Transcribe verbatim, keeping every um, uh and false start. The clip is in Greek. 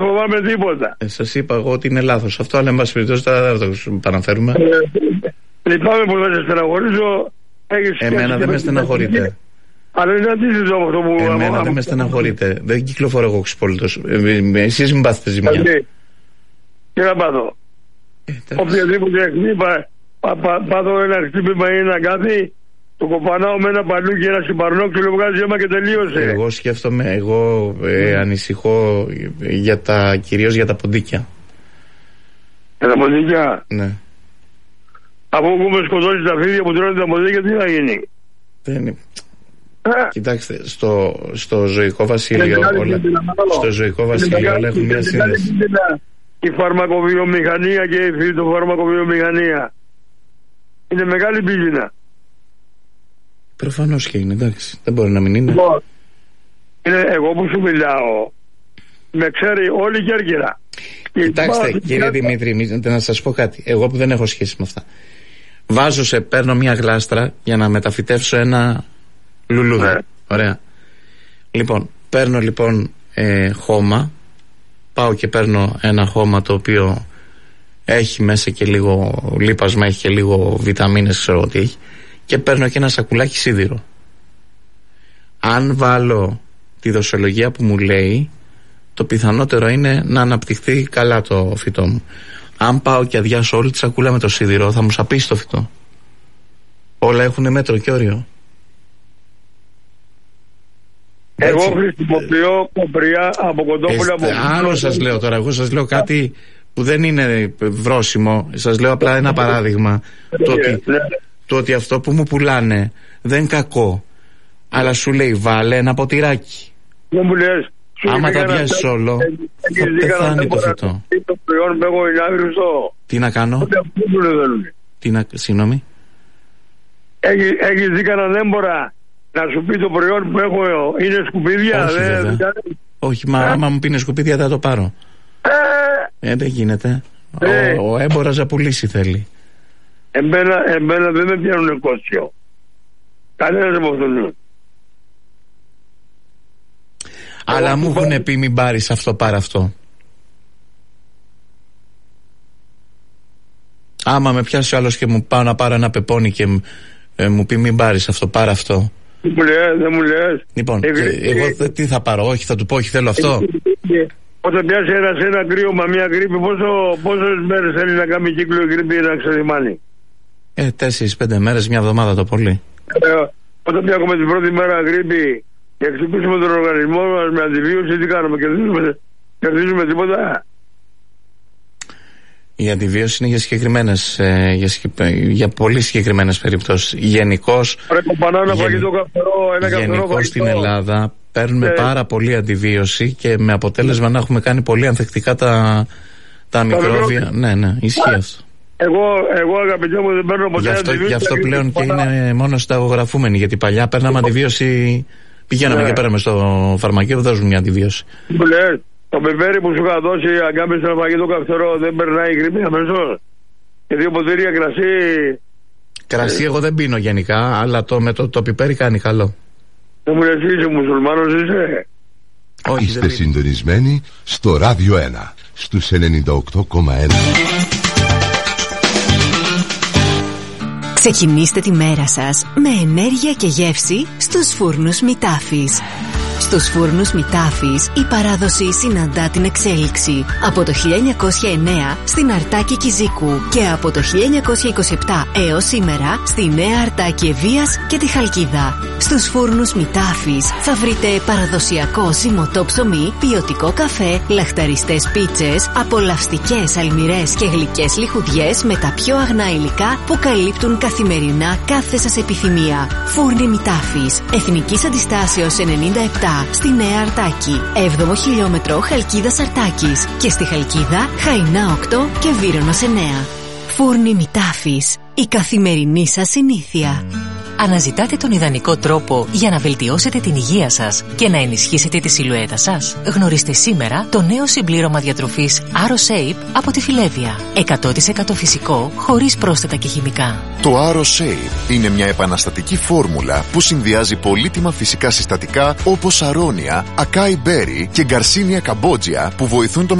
φοβάμαι τίποτα. Ε, σας είπα εγώ ότι είναι λάθος αυτό, αλλά εν πάση περιπτώσει δεν θα το παραφέρουμε. Ε, λυπάμαι που θα σε στεναχωρήσω. Εμένα δεν με στεναχωρείτε. Αλλά είναι αντίθετο από αυτό που. Εμένα δεν με στεναχωρείτε. Δεν κυκλοφορώ εγώ ξυπόλυτος. Εσείς μην πάθετε ζημιά. Τι να πάθω. Οποιαδήποτε αιχμή πάθω ένα χτύπημα ή ένα κάτι, το κοπανάω με ένα παλούκι, ένα συμπαρνόξυλο, βγάζει αίμα και τελείωσε. Εγώ σκέφτομαι, εγώ ε, ανησυχώ για τα, κυρίως για τα ποντίκια. Για τα ποντίκια. Ναι. Από που με σκοτώσει τα φίδια που τρώνε τα ποντίκια, τι θα γίνει. Δεν είναι. Κοιτάξτε, στο, στο ζωικό βασίλειο όλα, στο ζωικό βασίλειο όλα έχουν μια σύνδεση. Η φαρμακοβιομηχανία και η φυτοφαρμακοβιομηχανία είναι μεγάλη πίζινα. Προφανώς και είναι, εντάξει, δεν μπορεί να μην είναι. Είναι εγώ που σου μιλάω, με ξέρει όλη η Κέρκυρα. Κοιτάξτε κύριε Δημήτρη, να σας πω κάτι, εγώ που δεν έχω σχέση με αυτά, βάζω σε, παίρνω μια γλάστρα για να μεταφυτεύσω ένα λουλούδι. Ναι. Ωραία. Λοιπόν, παίρνω λοιπόν ε, χώμα, πάω και παίρνω ένα χώμα το οποίο έχει μέσα και λίγο λίπασμα, έχει και λίγο βιταμίνες, ξέρω τι έχει, και παίρνω και ένα σακουλάκι σίδηρο. Αν βάλω τη δοσολογία που μου λέει, το πιθανότερο είναι να αναπτυχθεί καλά το φυτό μου. Αν πάω και αδειάσω όλη τη σακούλα με το σίδηρο, θα μου σαπίσει το φυτό. Όλα έχουν μέτρο και όριο. Εγώ χρησιμοποιώ κοπριά από κοντόπουλα από... Άλλο σας λέω τώρα, εγώ σας λέω κάτι που δεν είναι βρόσιμο. Σας λέω απλά ένα παράδειγμα. Το ότι, το ότι αυτό που μου πουλάνε δεν είναι κακό, αλλά σου λέει βάλε ένα ποτηράκι. Δεν μου λες. Άμα τα πιάσεις όλο, θα πεθάνει το φυτό. Το προϊόν που έχω είναι άγριστο. Τι να κάνω? Τι να... Συγγνώμη. Έχεις δει κανέναν έμπορα να σου πει το προϊόν που έχω είναι σκουπίδια? Όχι, δε, δε, όχι, μα άμα μου πει είναι σκουπίδια θα το πάρω. Ε, δεν γίνεται. Ε. Ο, ο έμπορας να πουλήσει θέλει. Εμένα, εμένα δεν με πιάνουν κότσιο. Κανένας από αυτόν. Αλλά μου έχουν πει μην πάρεις αυτό, πάρε αυτό. Άμα με πιάσει ο άλλος και μου πάω να πάρω ένα πεπόνι και ε, μου πει μην πάρεις αυτό, πάρε αυτό. Δεν μου λες, δεν μου λες. Λοιπόν, ε, εγώ τι θα πάρω, όχι θα του πω, όχι θέλω αυτό. Όταν πιάσει ένας ένα κρύωμα, μια γρήπη, πόσο, πόσες μέρες θέλει να κάνει κύκλο η γρήπη να ξεδιμάνει? Ε, τέσσερις πέντε μέρες, μια εβδομάδα το πολύ. Ε, όταν πιάσουμε την πρώτη μέρα γρήπη και χτυπήσουμε τον οργανισμό μας με αντιβίωση, τι κάνουμε, κερδίζουμε, κερδίζουμε τίποτα? Η αντιβίωση είναι για συγκεκριμένες, ε, για, για πολύ συγκεκριμένες περιπτώσεις. Γενικώς, γενικώς στην Ελλάδα παίρνουμε ε. πάρα πολύ αντιβίωση και με αποτέλεσμα να έχουμε κάνει πολύ ανθεκτικά τα, τα μικρόβια. Ναι, ναι, ισχύει αυτό. Εγώ, εγώ αγαπητέ μου δεν παίρνω ποτέ αντιβίωση. Γι' αυτό πλέον και είναι μόνο συνταγογραφούμενοι, γιατί παλιά παίρναμε αντιβίωση, πηγαίναμε ναι. και παίρναμε στο φαρμακείο, δεν δώσουν μια αντιβίωση. Το πεπέρι που σου είχα δώσει αγκάμι στο φαγητό καυτερό δεν περνάει η γρήπη αμέσως? Και δύο ποτήρια κρασί. Κρασί εγώ δεν πίνω γενικά, αλλά το, με το, το πιπέρι κάνει καλό. Δεν μου λες είσαι μουσουλμάνος είσαι? Όχι, είστε συντονισμένοι στο Ράδιο ένα στους ενενήντα οκτώ κόμμα ένα. Ξεκινήστε τη μέρα σας με ενέργεια και γεύση στους φούρνους Μητάφης. Στους φούρνους Μητάφης η παράδοση συναντά την εξέλιξη. Από το χίλια εννιακόσια εννέα στην Αρτάκη Κιζίκου και από το χίλια εννιακόσια είκοσι επτά έως σήμερα στη Νέα Αρτάκη Ευβοίας και τη Χαλκίδα. Στους φούρνους Μητάφης θα βρείτε παραδοσιακό ζυμωτό ψωμί, ποιοτικό καφέ, λαχταριστές πίτσες, απολαυστικές αλμυρές και γλυκές λιχουδιές με τα πιο αγνά υλικά που καλύπτουν καθημερινά κάθε σας επιθυμία. Φούρνοι Μητάφης, Εθνικής Αντιστάσεως ενενήντα επτά στη Νέα Αρτάκη, έβδομο χιλιόμετρο Χαλκίδας Αρτάκης και στη Χαλκίδα Χαϊνά οκτώ και Βύρονος εννέα. Φούρνοι Μητάφης, η καθημερινή σας συνήθεια. Αναζητάτε τον ιδανικό τρόπο για να βελτιώσετε την υγεία σας και να ενισχύσετε τη σιλουέτα σας? Γνωρίστε σήμερα το νέο συμπλήρωμα διατροφής AroShape από τη Φιλέδια. εκατό τοις εκατό φυσικό, χωρίς πρόσθετα και χημικά. Το AroShape είναι μια επαναστατική φόρμουλα που συνδυάζει πολύτιμα φυσικά συστατικά όπως αρώνια, ακάι μπέρι και γκαρσίνια καμπότζια που βοηθούν το